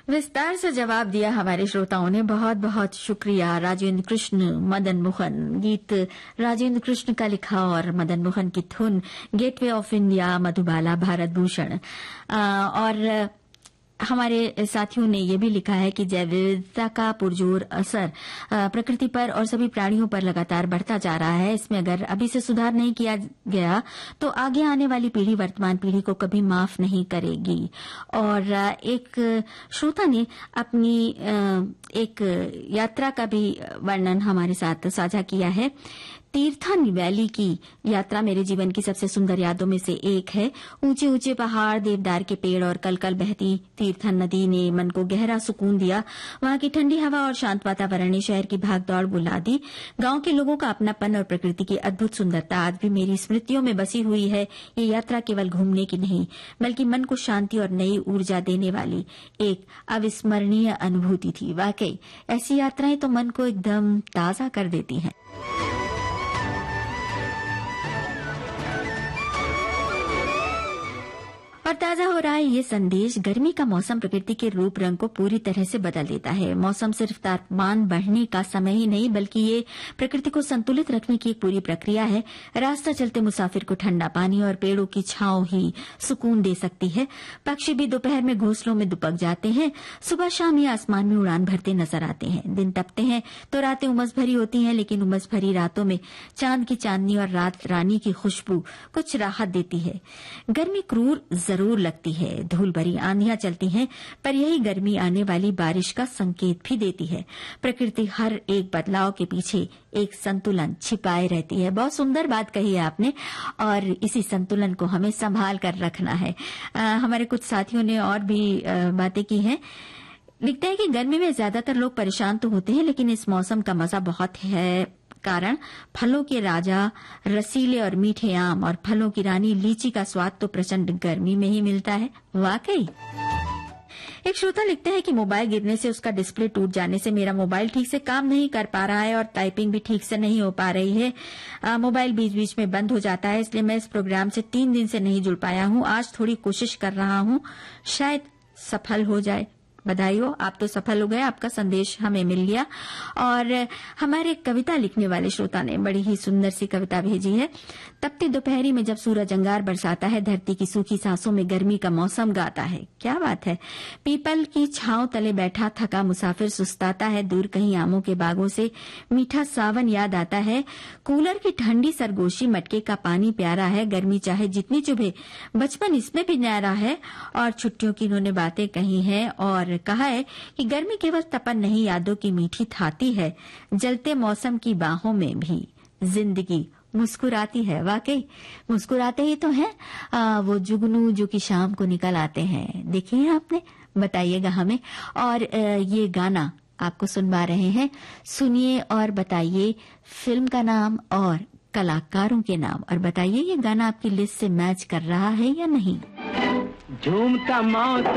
विस्तार से जवाब दिया हमारे श्रोताओं ने। बहुत बहुत शुक्रिया। राजेंद्र कृष्ण मदन मोहन, गीत राजेंद्र कृष्ण का लिखा और मदन मोहन की धुन, gateway of India, Madhubala, Bharat Bhushan. और हमारे साथियों ने ये भी लिखा है कि जैव विविधता का पुरजोर असर प्रकृति पर और सभी प्राणियों पर लगातार बढ़ता जा रहा है। इसमें अगर अभी से सुधार नहीं किया गया तो आगे आने वाली पीढ़ी वर्तमान पीढ़ी को कभी माफ नहीं करेगी। और एक श्रोता ने अपनी एक यात्रा का भी वर्णन हमारे साथ साझा किया है। तीर्थन वैली की यात्रा मेरे जीवन की सबसे सुंदर यादों में से एक है। ऊंचे ऊंचे पहाड़, देवदार के पेड़ और कलकल बहती तीर्थन नदी ने मन को गहरा सुकून दिया। वहां की ठंडी हवा और शांत वातावरण ने शहर की भागदौड़ भुला दी। गांव के लोगों का अपनापन और प्रकृति की अद्भुत सुंदरता आज भी मेरी स्मृतियों में बसी हुई है। ये यात्रा केवल घूमने की नहीं बल्कि मन को शांति और नई ऊर्जा देने वाली एक अविस्मरणीय अनुभूति थी। वाकई ऐसी यात्राएं तो मन को एकदम ताजा कर देती हैं। और ताजा हो रहा है ये संदेश। गर्मी का मौसम प्रकृति के रूप रंग को पूरी तरह से बदल देता है। मौसम सिर्फ तापमान बढ़ने का समय ही नहीं बल्कि ये प्रकृति को संतुलित रखने की एक पूरी प्रक्रिया है। रास्ता चलते मुसाफिर को ठंडा पानी और पेड़ों की छांव ही सुकून दे सकती है। पक्षी भी दोपहर में घोंसलों में दुबक जाते हैं। सुबह शाम ये आसमान में उड़ान भरते नजर आते हैं। दिन तपते हैं तो रातें उमस भरी होती हैं, लेकिन उमस भरी रातों में चांद की चांदनी और रात रानी की खुशबू कुछ राहत देती है। गर्मी क्रूर जरूर लगती है, धूल भरी आंधियां चलती हैं, पर यही गर्मी आने वाली बारिश का संकेत भी देती है। प्रकृति हर एक बदलाव के पीछे एक संतुलन छिपाए रहती है। बहुत सुंदर बात कही है आपने, और इसी संतुलन को हमें संभाल कर रखना है। हमारे कुछ साथियों ने और भी बातें की हैं। लिखते हैं कि गर्मी में ज्यादातर लोग परेशान तो होते हैं, लेकिन इस मौसम का मजा बहुत है। कारण फलों के राजा रसीले और मीठे आम और फलों की रानी लीची का स्वाद तो प्रचंड गर्मी में ही मिलता है। वाकई। एक श्रोता लिखते हैं कि मोबाइल गिरने से उसका डिस्प्ले टूट जाने से मेरा मोबाइल ठीक से काम नहीं कर पा रहा है और टाइपिंग भी ठीक से नहीं हो पा रही है। मोबाइल बीच बीच में बंद हो जाता है, इसलिए मैं इस प्रोग्राम से 3 दिन से नहीं जुड़ पाया हूं। आज थोड़ी कोशिश कर रहा हूं, शायद सफल हो जाए। बधाई हो, आप तो सफल हो गए, आपका संदेश हमें मिल गया। और हमारे कविता लिखने वाले श्रोता ने बड़ी ही सुंदर सी कविता भेजी है। तपती दोपहरी में जब सूरज अंगार बरसाता है, धरती की सूखी सांसों में गर्मी का मौसम गाता है। क्या बात है। पीपल की छांव तले बैठा थका मुसाफिर सुस्ताता है। दूर कहीं आमों के बागों से मीठा सावन याद आता है। कूलर की ठंडी सरगोशी, मटके का पानी प्यारा है। गर्मी चाहे जितनी चुभे, बचपन इसमें भी न्यारा है। और छुट्टियों की इन्होंने बातें कही हैं और कहा है कि गर्मी केवल तपन नहीं, यादों की मीठी थाती है। जलते मौसम की बाहों में भी जिंदगी मुस्कुराती है। वाकई मुस्कुराते ही तो हैं वो जुगनू जो कि शाम को निकल आते हैं। देखिए आपने, बताइएगा हमें। और ये गाना आपको सुनवा रहे हैं, सुनिए और बताइए फिल्म का नाम और कलाकारों के नाम, और बताइए ये गाना आपकी लिस्ट से मैच कर रहा है या नहीं। झूमता मौत